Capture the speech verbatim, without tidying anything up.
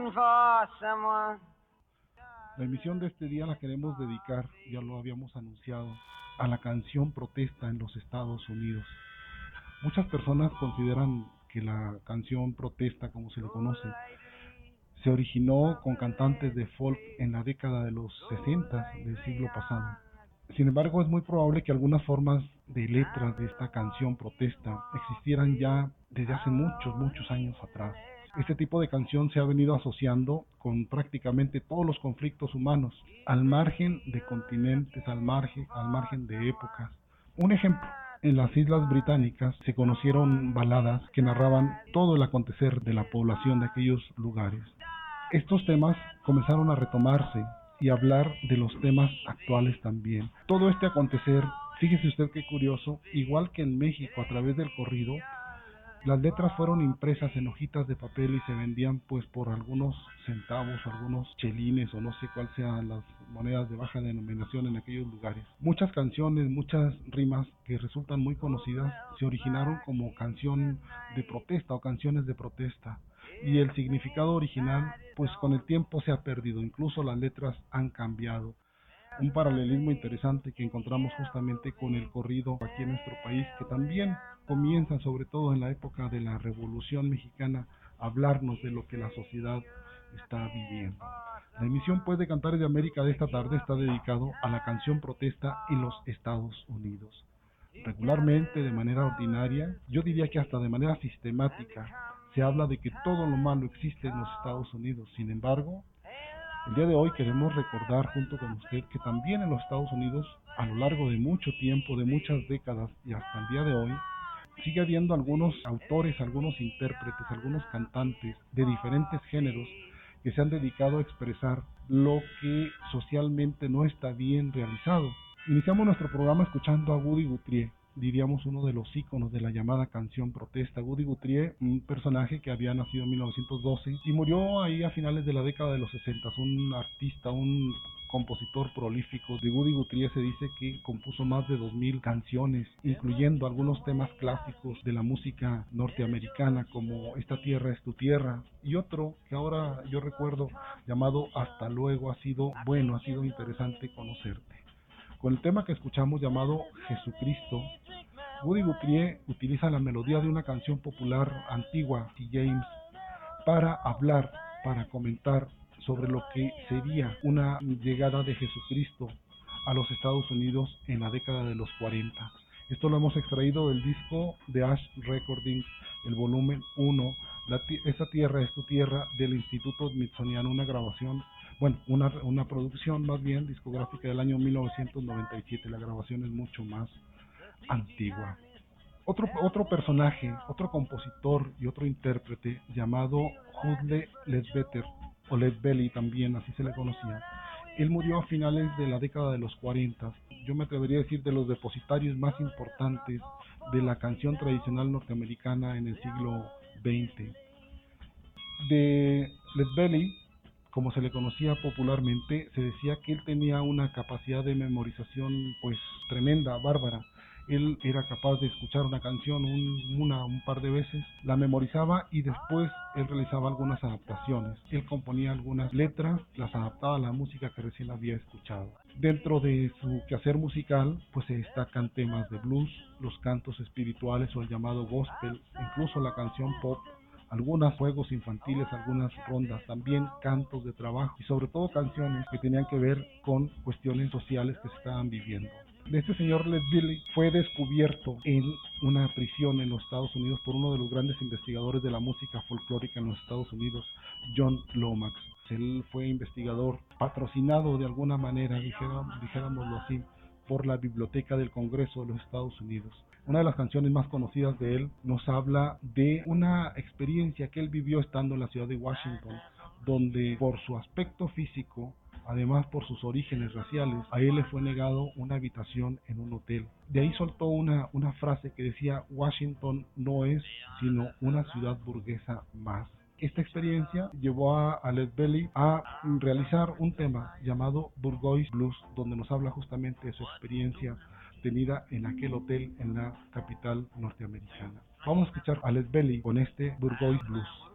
for someone. La emisión de este día la queremos dedicar, ya lo habíamos anunciado, a la canción protesta en los Estados Unidos. Muchas personas consideran que la canción protesta, como se le conoce, se originó con cantantes de folk en la década de los sesenta del siglo pasado. Sin embargo, es muy probable que algunas formas de letras de esta canción protesta existieran ya desde hace muchos, muchos años atrás. Este tipo de canción se ha venido asociando con prácticamente todos los conflictos humanos, al margen de continentes, al margen, al margen de épocas. Un ejemplo, en las Islas Británicas se conocieron baladas que narraban todo el acontecer de la población de aquellos lugares. Estos temas comenzaron a retomarse y hablar de los temas actuales también. Todo este acontecer, fíjese usted qué curioso, igual que en México a través del corrido, las letras fueron impresas en hojitas de papel y se vendían pues por algunos centavos, algunos chelines o no sé cuál sean las monedas de baja denominación en aquellos lugares. Muchas canciones, muchas rimas que resultan muy conocidas se originaron como canción de protesta o canciones de protesta. Y el significado original pues con el tiempo se ha perdido, incluso las letras han cambiado. Un paralelismo interesante que encontramos justamente con el corrido aquí en nuestro país, que también comienza sobre todo en la época de la Revolución Mexicana a hablarnos de lo que la sociedad está viviendo. La emisión pues de Cantares de América de esta tarde está dedicado a la canción protesta en los Estados Unidos. Regularmente, de manera ordinaria, yo diría que hasta de manera sistemática, se habla de que todo lo malo existe en los Estados Unidos. Sin embargo, el día de hoy queremos recordar junto con usted que también en los Estados Unidos, a lo largo de mucho tiempo, de muchas décadas y hasta el día de hoy, sigue habiendo algunos autores, algunos intérpretes, algunos cantantes de diferentes géneros que se han dedicado a expresar lo que socialmente no está bien realizado. Iniciamos nuestro programa escuchando a Woody Guthrie, diríamos uno de los íconos de la llamada canción protesta. Woody Guthrie, un personaje que había nacido en mil novecientos doce y murió ahí a finales de la década de los sesenta, un artista, un compositor prolífico. De Woody Guthrie se dice que compuso más de dos mil canciones, incluyendo algunos temas clásicos de la música norteamericana como Esta tierra es tu tierra, y otro que ahora yo recuerdo llamado Hasta luego. Ha sido bueno, ha sido interesante conocerte. Con el tema que escuchamos llamado Jesucristo, Woody Guthrie utiliza la melodía de una canción popular antigua de James para hablar, para comentar sobre lo que sería una llegada de Jesucristo a los Estados Unidos en la década de los cuarenta. Esto lo hemos extraído del disco de Ash Recordings, el volumen uno, la Esa tierra es tu tierra, del Instituto Smithsoniano, una grabación, bueno, una, una producción más bien discográfica del año mil novecientos noventa y siete. La grabación es mucho más antigua. Otro, otro personaje, otro compositor y otro intérprete llamado Hudley Ledbetter, o Led Belly también, así se le conocía. Él murió a finales de la década de los cuarenta. Yo me atrevería a decir de los depositarios más importantes de la canción tradicional norteamericana en el siglo veinte. De Led Belly, como se le conocía popularmente, se decía que él tenía una capacidad de memorización pues tremenda, bárbara. Él era capaz de escuchar una canción un, una, un par de veces, la memorizaba y después él realizaba algunas adaptaciones. Él componía algunas letras, las adaptaba a la música que recién había escuchado. Dentro de su quehacer musical, pues se destacan temas de blues, los cantos espirituales o el llamado gospel, incluso la canción pop, algunos juegos infantiles, algunas rondas, también cantos de trabajo y sobre todo canciones que tenían que ver con cuestiones sociales que se estaban viviendo. Este señor Led Belly fue descubierto en una prisión en los Estados Unidos por uno de los grandes investigadores de la música folclórica en los Estados Unidos, John Lomax. Él fue investigador patrocinado de alguna manera, dijéramos, dijéramoslo así, por la Biblioteca del Congreso de los Estados Unidos. Una de las canciones más conocidas de él nos habla de una experiencia que él vivió estando en la ciudad de Washington, donde por su aspecto físico, además por sus orígenes raciales, a él le fue negado una habitación en un hotel. De ahí soltó una, una frase que decía: Washington no es sino una ciudad burguesa más. Esta experiencia llevó a, a Led Belly a realizar un tema llamado Burgoy's Blues, donde nos habla justamente de su experiencia tenida en aquel hotel en la capital norteamericana. Vamos a escuchar a Led Belly con este Burgoy's Blues.